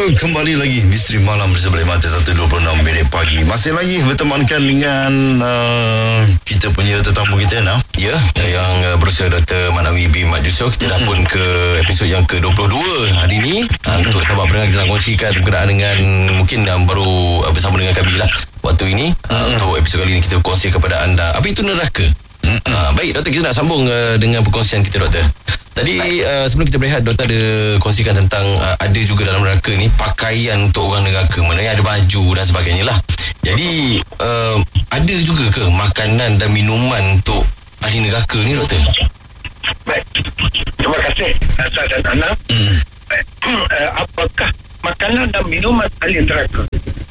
Kembali lagi Misteri Malam bersama Mata 1:26 pagi. Masih lagi bertemankan dengan kita punya tetamu kita now. Ya, yang berusaha Dr. Manawi bin Mat Yusof. Kita dah pun ke episod yang ke-22 hari ini. Untuk sahabat pendengar, kita nak kongsikan berkenaan dengan mungkin baru bersama dengan kami lah waktu ini. Untuk episod kali ini kita kongsi kepada anda apa itu neraka. Baik Doktor, kita nak sambung dengan perkongsian kita Doktor. Tadi sebelum kita berehat, Doktor ada kongsikan tentang ada juga dalam neraka ni pakaian untuk orang neraka, maknanya ada baju dan sebagainya lah. Jadi ada juga ke makanan dan minuman untuk ahli neraka ni Doktor? Baik, terima kasih Azhar dan Anam. Apakah makanan dan minuman ahli neraka?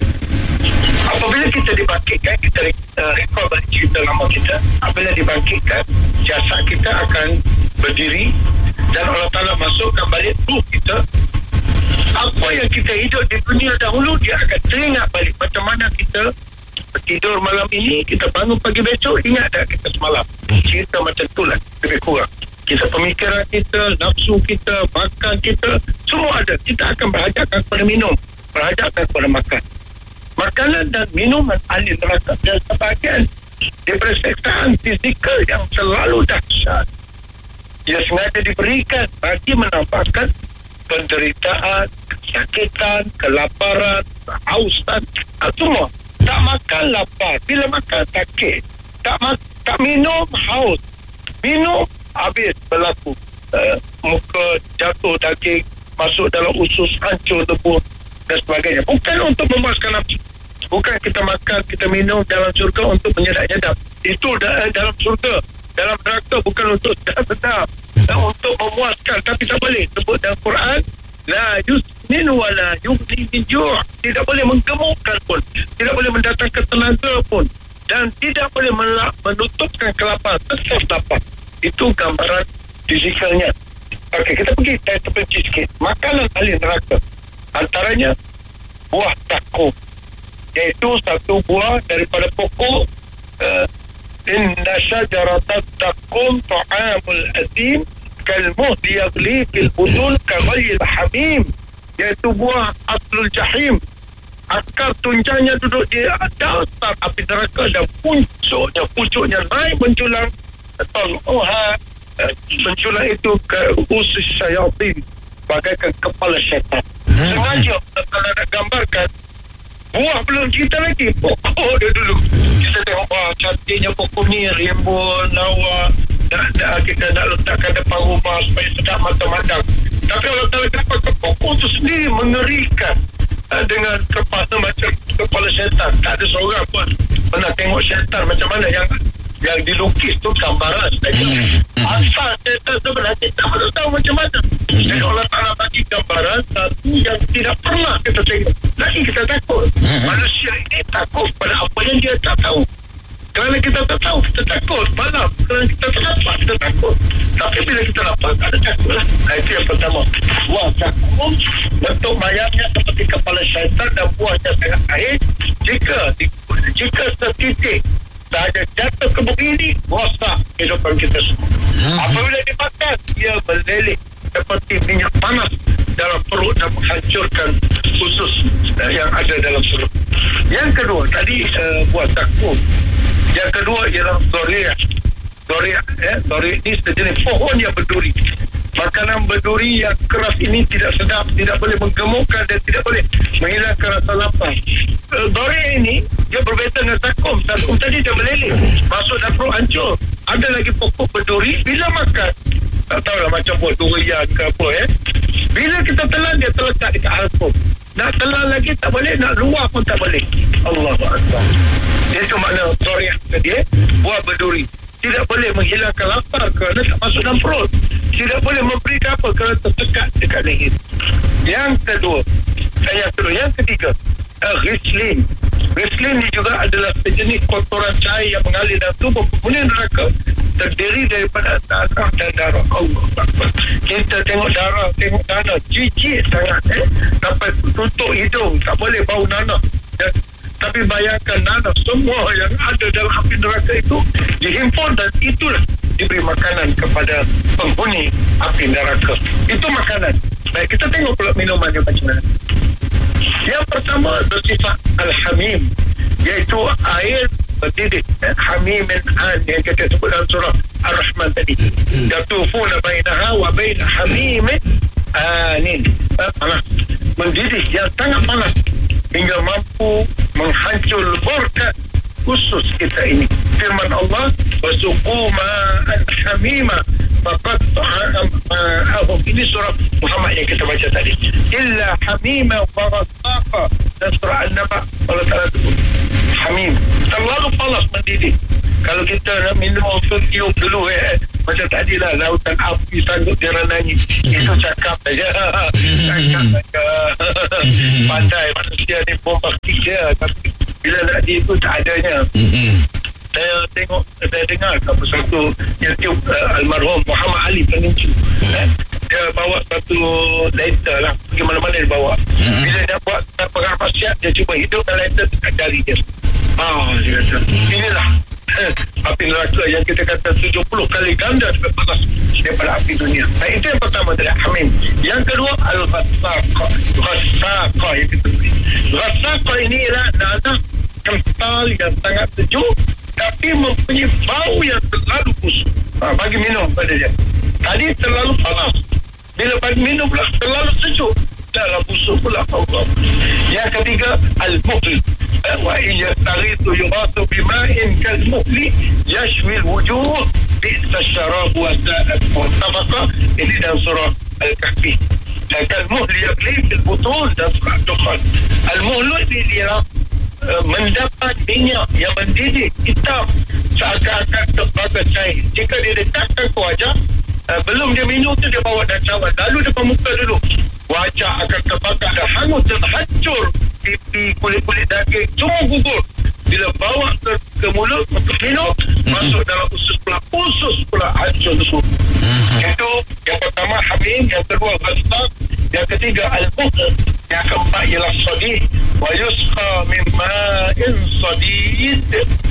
Apabila kita dibangkitkan, kita rekod balik cerita lama kita. Apabila dibangkitkan, jasad kita akan berdiri dan Allah Ta'ala masukkan balik ruh kita. Apa yang kita hidup di dunia dahulu, dia akan teringat balik macam mana kita tidur malam ini, kita bangun pagi besok, ingat tak kita semalam. Cerita macam itulah lebih kurang. Kita pemikiran kita, nafsu kita, makan kita, semua ada. Kita akan berhadapkan kepada minum, berhadapkan kepada makan. Makanan dan minuman ahli neraka dan sebahagian daripada seksaan fizikal yang selalu dahsyat. Ia sengaja diberikan bagi menampakkan penderitaan, kesakitan, kelaparan, kehausan, semua. Tak makan lapar, bila makan sakit. Tak minum haus. Minum habis berlaku. Muka jatuh daging, masuk dalam usus, hancur lebur dan sebagainya. Bukan untuk memuaskan nafsu. Bukan kita makan, kita minum dalam surga untuk menyedap-nyedap. Itu dalam surga. Dalam neraka bukan untuk sedap-sedap. Untuk memuaskan. Tapi tak boleh. Sebut dalam Quran, la yusmin wa la yughni min ju'. Tidak boleh menggemukkan pun. Tidak boleh mendatangkan tenaga pun. Dan tidak boleh menutupkan kelaparan. Tetap lapar. Itu gambaran fizikalnya. Okey, kita pergi saya terperinci sikit. Makanan ahli neraka. Antaranya buah takum, iaitu satu buah daripada pokok inna syajaratat takum ta'amul asim kalmuhdi yaghli fil budun kaghayil hamim, iaitu buah aslul jahim. Akar tunjangnya duduk di dasar api neraka dan pucuknya naik menjulang menjulang itu ke usus syayatin, bagaikan kepala syaitan. Sengaja kalau nak gambarkan buah belum cerita lagi, pokok dia dulu kita tengok cantiknya pokok ni, rimbun, lawa, kita nak letakkan depan rumah supaya sedap mata mandang. Tapi kalau tak dapat pokok tu sendiri mengerikan, dengan kepala macam kepala syaitan. Tak ada seorang pun pernah tengok syaitan macam mana yang dilukis tu gambaran. Asal syaitan sebenarnya kita baru tahu macam mana. Jadi Allah Ta'ala bagi gambaran satu yang tidak pernah kita tengok. Lagi kita takut. Manusia ini takut pada apa yang dia tak tahu. Kerana kita tak tahu, kita takut. Malam, kerana kita tak dapat, kita takut. Tapi bila kita dapat, ada takut lah. Itu yang pertama. Buah zakum, bentuk mayatnya seperti kepala syaitan dan buahnya sangat air. Jika setitik sahaja jatuh ke bumi ini, rosak kehidupan kita semua. Apabila dimakan, ia meleleh seperti minyak panas dalam perut dan menghancurkan usus yang ada dalam perut. Yang kedua, tadi buah zakum. Yang kedua ialah doriah. Doriah ini sejenis pohon yang berduri. Makanan berduri yang keras ini tidak sedap, tidak boleh menggemukkan dan tidak boleh menghilangkan rasa lapar. Doriah ini dia berbeza dengan zakum. Zakum tadi dia meleleh, masuk dalam perut hancur. Ada lagi pokok berduri, bila makan, tak tahulah macam buah durian ke apa bila kita telan, dia terletak dekat halkum. Nak telan lagi tak boleh, nak luar pun tak boleh. Allahu Akbar. Itu makna doriah tadi, buah berduri. Tidak boleh menghilangkan lapar kerana tak masuk dalam perut. Tidak boleh memberi apa kerana tersekat dekat leher. Yang ketiga, Rislin. Rislin ni juga adalah sejenis kotoran cair yang mengalir dalam tubuh penghuni neraka, terdiri daripada darah dan darah. Allah Akbar. Kita tengok darah, jijik sangat sampai tutup hidung, tak boleh bau nanah. Tapi bayangkan nanah, semua yang ada dalam api neraka itu dihimpun dan itulah diberi makanan kepada penghuni api neraka. Itu makanan. Baik, kita tengok pula minumannya macam mana. Yang pertama bersifat al-hamim, iaitu air mendidih. Hamimin an yang kita sebut dalam surah Ar-Rahman tadi. Yatufuna bainaha wa bain hamimin anin. Panas, mendidih yang sangat panas hingga mampu menghancur leburkan khusus kita ini. Firman Allah, wasuqu ma'an hamima faqad ta'am. Ini surah Muhammad yang kita baca tadi. Illa hamima wa rasaqa. Dan surah An-Naba Allah Ta'ala sebut hamim, terlalu panas mendidih. Kalau kita nak minum tiup dulu macam tadilah lautan api sanggup direnangi. Itu cakap saja. Cakap saja. Pandai manusia ni bombastik je, tapi bila nak itu tak adanya. Saya dengar satu YouTube almarhum Muhammad Ali Pengincu. Dia bawa satu lighter lah, pergi mana-mana dia bawa. Bila dia buat perang maksiat, dia cuba hidupkan lighter dekat jari dia. Dia kata, inilah api neraka yang kita kata 70 kali ganda lebih panas daripada api dunia. Itu yang pertama tadi, hamim. Yang kedua, al-ghassaqah. Ghassaqah yang kita beri. Ghassaqah ini ialah nanah kental yang sangat sejuk tapi mempunyai bau yang terlalu busuk. Bagi minum pada dia. Tadi terlalu panas, bila bagi minum pula terlalu sejuk, dalam busuk pula. Allah. Yang ketiga, al-muhli. Wa iya taritu yughatu bima'in kal-muhli yashwil wujuh bi'sa syarab wa sa'at mu'tafaqa. Ini dalam surah Al-Kahfi. Kal-muhli yakli fil butun dan surah Dukhan. Al-muhli ini ialah mendapat minyak yang mendidih hitam seakan-akan terbagai cair. Jika dia dekatkan ke wajah, belum dia minum tu dia bawa dan cawan, lalu depan muka dulu, wajah akan terbakar dan hangus dan hancur. Pipi, kulit-kulit daging semua gugur. Bila bawa ke mulut untuk minum, masuk dalam usus pula hancur tersebut. Itu yang pertama hamim, yang kedua ghassaq, yang ketiga al-muhli, yang keempat ialah sadid. Wa yusqa min ma'in sadid,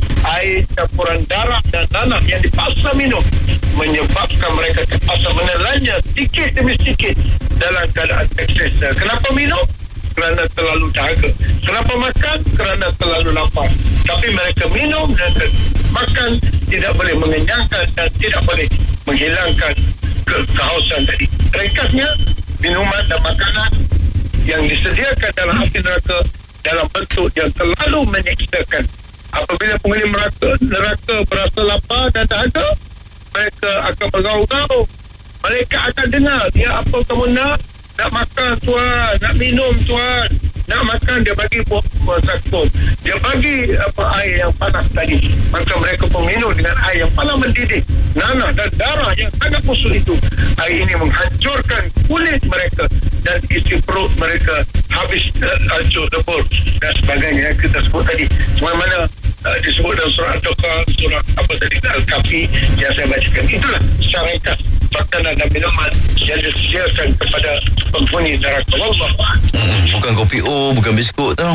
air campuran darah dan nanah yang dipaksa minum menyebabkan mereka terpaksa menelannya sedikit demi sedikit dalam keadaan ekses. Kenapa minum? Kerana terlalu dahaga. Kenapa makan? Kerana terlalu lapar. Tapi mereka minum dan makan tidak boleh mengenyangkan dan tidak boleh menghilangkan kehausan tadi. Ringkasnya, minuman dan makanan yang disediakan dalam api neraka dalam bentuk yang terlalu menyiksakan. Apabila penghuni neraka berasa lapar dan dahaga, mereka akan bergaul-gaul. Mereka akan dengar, dia apa kamu nak? Nak makan tuan, nak minum tuan, nak makan, dia bagi buah zaitun, dia bagi air yang panas tadi. Maka mereka pun minum dengan air yang panas mendidih, nanah dan darah yang sangat busuk itu. Air ini menghancurkan kulit mereka dan isi perut mereka habis hancur lebur dan sebagainya yang kita sebut tadi. Sebagaimana disebut dalam surah Al-Dukhan, surah apa tadi, Al-Kahfi yang saya bacakan. Itulah secara ringkas makanan dan minuman yang disediakan kepada penghuni neraka. Bukan kopi O, bukan biskut tau.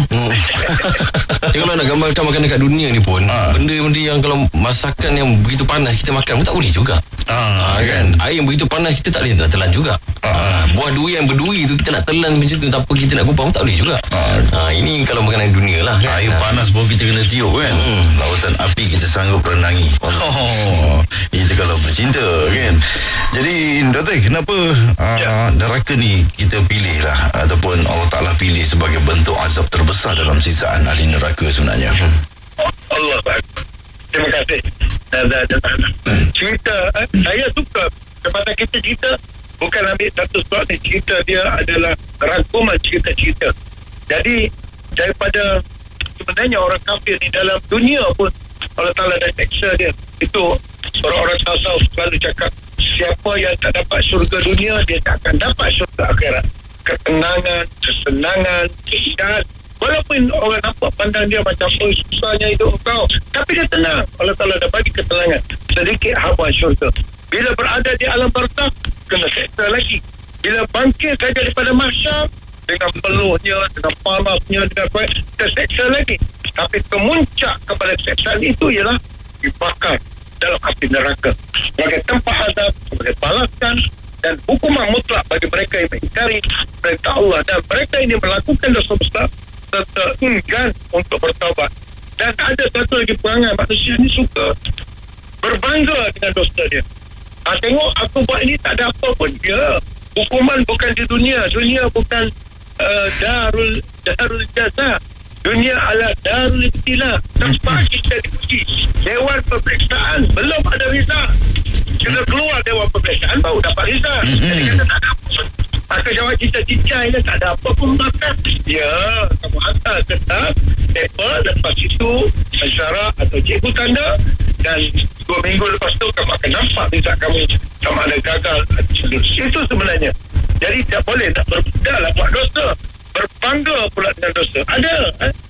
Kalau nak gambarkan makanan kat dunia ni pun, benda-benda yang kalau masakan yang begitu panas kita makan pun tak boleh juga. Kan? Air yang begitu panas kita tak boleh nak telan juga. Buah duri yang berduri tu kita nak telan macam tu, tanpa kita nak kupang pun tak boleh juga. Ini kalau makanan dunia lah kan? Air panas pun kita kena tiup kan. Lautan api kita sanggup renangi. Itu kalau bercinta kan. Jadi Doktor, kenapa neraka ni kita pilih lah, ataupun Allah Ta'ala pilih sebagai bentuk azab terbesar dalam sisaan ahli neraka sebenarnya? Allah. Terima kasih. Cerita saya suka kepada kita cerita, bukan ambil satu surat ni, cerita dia adalah rangkuman cerita-cerita. Jadi daripada sebenarnya orang kafir ni dalam dunia pun Allah Ta'ala dah seksa dia. Itu orang-orang tasawuf selalu cakap, siapa yang tak dapat syurga dunia, dia tak akan dapat syurga akhirat. Ketenangan, kesenangan, keindahan. Walaupun orang nampak pandang dia macam susahnya hidup kau, tapi dia tenang. Allah Ta'ala dah bagi ketenangan. Sedikit hawa syurga. Bila berada di alam barzakh, kena seksa lagi. Bila bangkit saja daripada mahsyar, dengan peluhnya, dengan panasnya, dengan terseksa lagi. Tapi kemuncak kepada seksaan itu ialah dibakar dalam api neraka sebagai tempat azab, sebagai balasan dan hukuman mutlak bagi mereka yang mengingkari perintah Allah, dan mereka ini melakukan dosa besar serta enggan untuk bertaubat. Dan ada satu lagi perangai manusia ni suka berbangga dengan dosa dia. Tengok aku buat ini tak ada apa pun. Ya, hukuman bukan di dunia. Dunia bukan darul jaza. Dunia adalah darul ibtila. Tempat kita diuji. Dewan peperiksaan belum ada result. Kita keluar dewan peperiksaan baru dapat result. Jadi kata tak ada apa pun. Maka jawab cita-cita ini tak ada apa pun makan. Ya, kamu hantar kertas, paper, lepas itu syarat atau cikgu tanda, dan 2 minggu lepas tu kamu akan nampak result kamu sama ada gagal. Itu sebenarnya. Jadi tak boleh tak berbudak lah buat dosa. Berbangga pula dengan dosa. Ada.